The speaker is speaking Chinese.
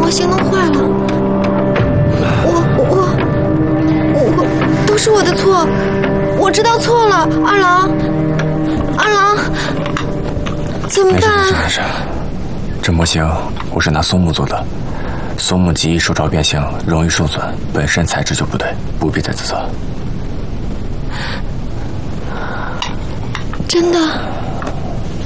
模型弄坏了。我都是我的错，我知道错了。二郎，怎么办？ 没事。这模型我是拿松木做的，松木极易受潮变形，容易受损，本身材质就不对，不必再自责。 真的。